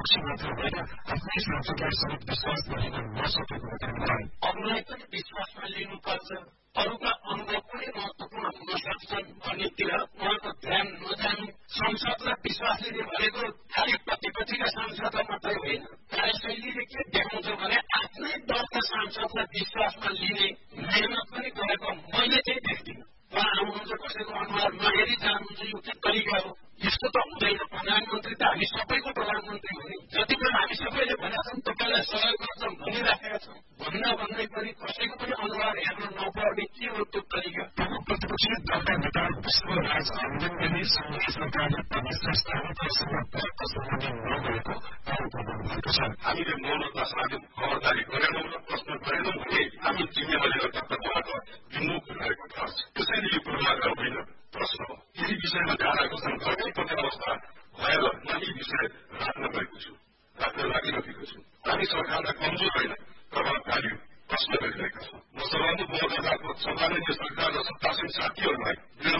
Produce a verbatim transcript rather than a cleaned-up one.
पक्ष मात्र होइन आफ्नै सांसदलाई समेत विश्वास लिन नसकेको बताउनुभयो। अरूलाई पनि विश्वासमा लिनुपर्छ, अरूका अनुभव पनि महत्त्वपूर्ण हुन सक्छन् भन्नेतिर उहाँको ध्यान नजानु। संसदलाई विश्वास लिने भनेको खालि प्रतिपक्षीका सांसदलाई मात्रै होइन। कार्यशैलीले के देखाउँछ भने आफ्नै दलका सांसदलाई विश्वासमा लिने मेहनत पनि गरेको मैले चाहिँ देख्दिनँ। उहाँ आउनुहुन्छ कसैको अनुहार नहेरी जानुहुन्छ, यो के तरिका हो? यस्तो त हुँदैन। प्रधानमन्त्री त हामी सबैको प्रधानमन्त्री हो नि। जति बेला हामी सबैले भनेका छौँ तपाईँलाई सहयोग गर्छौँ भनिराखेका छौँ भन्दा भन्दै पनि कसैको पनि अनुहार हेर्न नपर्ने के हो त्यो तरिका? प्रतिपक्षी दलका नेता विश्वराज आन्दोलनले संघीय सरकारले प्रदेशका स्थानीय तहसम्म पर्याप्त सम्बोधन नगरेको आरोप लगाउनुभएको छ। हामीले मौनता साधन खबरदारी गरेनौँ र प्रश्न गरेनौँ भने हामी जिम्मेवारीको तत्त्वबाट विमुख रहेको थाहा छ। त्यसैले यो पूर्वाग्रह होइन, प्रश्न हो। यही विषयमा ध्यान आकर्षण गर्नै पर्ने अवस्था भएर म यी विषय राख्न गएको छु, राख्न लागिरहेको छु। हामी सरकारलाई कमजोर होइन, प्रभावकारी प्रश्न गरिरहेका छौँ। म सभामुख महोदयको सम्माननीय सरकार र सत्तासीन साथीहरूलाई